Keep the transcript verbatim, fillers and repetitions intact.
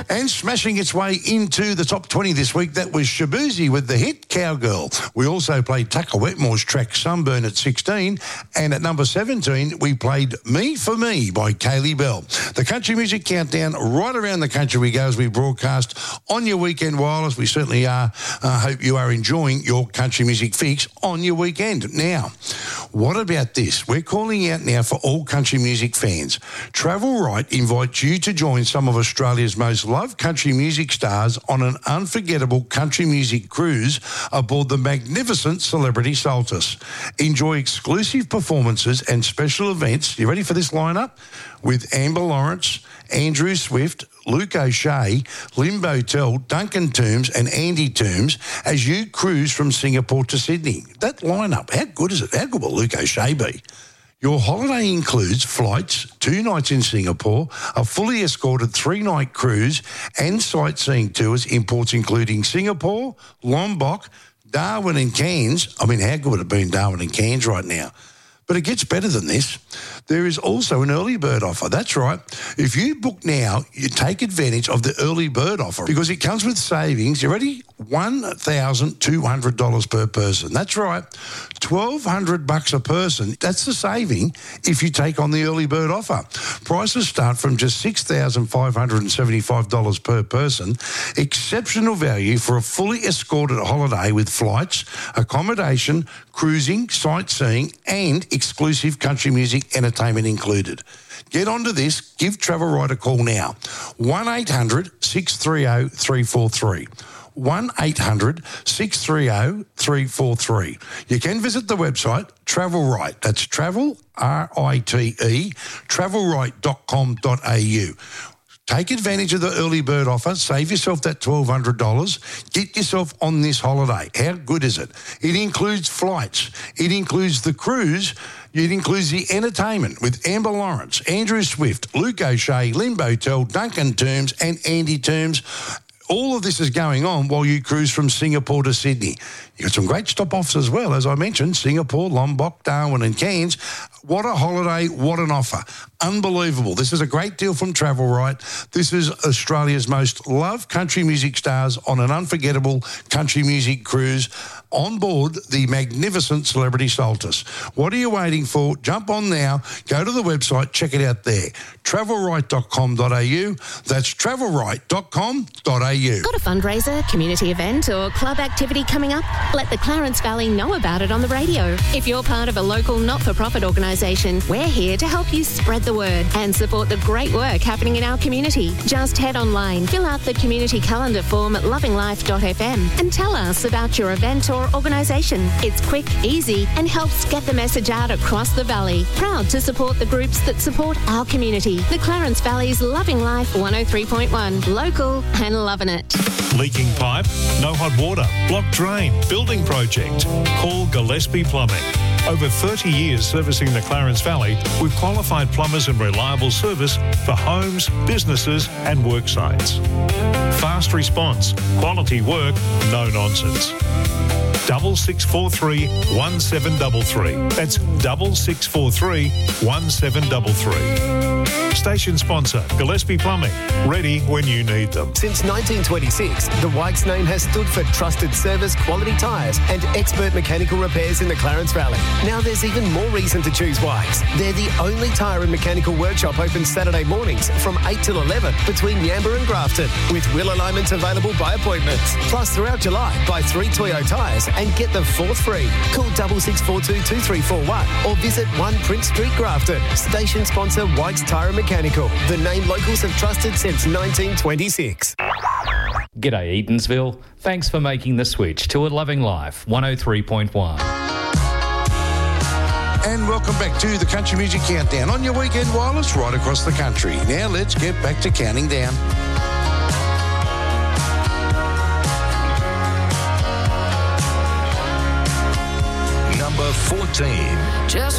And smashing its way into the top twenty this week, that was Shabuzi with the hit Cowgirl. We also played Tucker Wetmore's track Sunburn at sixteen, and at number seventeen, we played Me For Me by Kaylee Bell. The Country Music Countdown, right around the country we go as we broadcast on your weekend wireless. We certainly are. I uh, hope you are enjoying your country music fix on your weekend. Now, what about this? We're calling out now for all country music fans. Travel Right invites you to join some of Australia's most loved country music stars on an unforgettable country music cruise aboard the magnificent Celebrity Saltus. Enjoy exclusive performances and special events. You ready for this lineup? With Amber Lawrence, Andrew Swift, Luke O'Shea, Limbo Tell, Duncan Toombs and Andy Toombs as you cruise from Singapore to Sydney. That lineup, how good is it? How good will Luke O'Shea be? Your holiday includes flights, two nights in Singapore, a fully escorted three-night cruise and sightseeing tours in ports including Singapore, Lombok, Darwin and Cairns. I mean, how good would it be in Darwin and Cairns right now? But it gets better than this. There is also an early bird offer. That's right. If you book now, you take advantage of the early bird offer because it comes with savings. You ready? one thousand two hundred dollars per person. That's right. twelve hundred bucks a person. That's the saving if you take on the early bird offer. Prices start from just six thousand five hundred seventy-five dollars per person. Exceptional value for a fully escorted holiday with flights, accommodation, cruising, sightseeing and exclusive country music entertainment included. Get onto this. Give Travel Right a call now. one eight hundred six three zero three four three. one eight hundred six three zero three four three. You can visit the website Travel Right. That's travel, R I T E, travel right dot com dot a u. Take advantage of the early bird offer. Save yourself that twelve hundred dollars. Get yourself on this holiday. How good is it? It includes flights. It includes the cruise. It includes the entertainment with Amber Lawrence, Andrew Swift, Luke O'Shea, Limbo Tell, Duncan Toombs and Andy Toombs. All of this is going on while you cruise from Singapore to Sydney. You've got some great stop-offs as well, as I mentioned, Singapore, Lombok, Darwin and Cairns. What a holiday, what an offer. Unbelievable. This is a great deal from Travel Right. This is Australia's most loved country music stars on an unforgettable country music cruise on board the magnificent Celebrity Saltus. What are you waiting for? Jump on now. Go to the website. Check it out there. travel right dot com dot a u. That's travel right dot com dot a u. Got a fundraiser, community event or club activity coming up? Let the Clarence Valley know about it on the radio. If you're part of a local not-for-profit organisation, we're here to help you spread the word and support the great work happening in our community. Just head online, fill out the community calendar form at loving life dot f m and tell us about your event or organisation. It's quick, easy and helps get the message out across the valley. Proud to support the groups that support our community. The Clarence Valley's Loving Life one oh three point one. Local and loving it. Leaking pipe? No hot water? Blocked drain? Building project? Call Gillespie Plumbing. Over thirty years servicing the Clarence Valley with qualified plumbers and reliable service for homes, businesses and work sites. Fast response, quality work, no nonsense. Double six four three one seven double three. That's double six four three one seven double three. Station sponsor Gillespie Plumbing, ready when you need them. Since nineteen twenty-six, the Wykes name has stood for trusted service, quality tyres and expert mechanical repairs in the Clarence Valley. Now there's even more reason to choose Wykes. They're the only tyre and mechanical workshop open Saturday mornings from eight till eleven between Yamba and Grafton, with wheel alignments available by appointment. Plus throughout July, buy three Toyo tyres and get the fourth free. Call double six four two two three four one or visit one Prince Street, Grafton. Station sponsor Wykes Tyre and Mechanical, the name locals have trusted since nineteen twenty-six. G'day Edensville. Thanks for making the switch to a Loving Life one oh three point one. And welcome back to the Country Music Countdown on your weekend wireless right across the country. Now let's get back to counting down. Number fourteen. Just